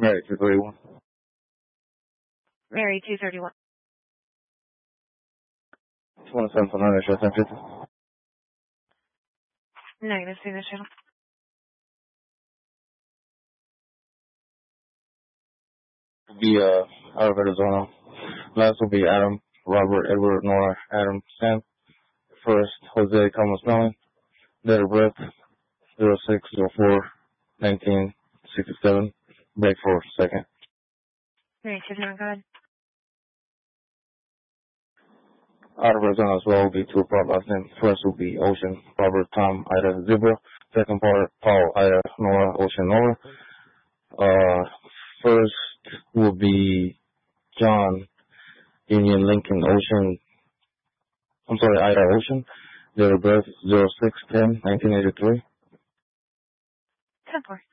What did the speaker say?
Mary 231. Mary 231. 27 for 9, show 1050. Negative signature. Be out of Arizona. Last will be Adam, Robert, Edward, Nora, Adam, Sam. First, Jose Camusmelli. Date of birth 06/04/1967. Break for second. Mary 231, go ahead. Out of Arizona as well will be two part last name. First will be Ocean, Robert, Tom, Ida, Zebra. Second part, Paul, Ida, Nora, Ocean, Nora. First will be John, Union, Lincoln, Ocean. I'm sorry, Ida, Ocean. Date of birth 06/10/1983. 10-4.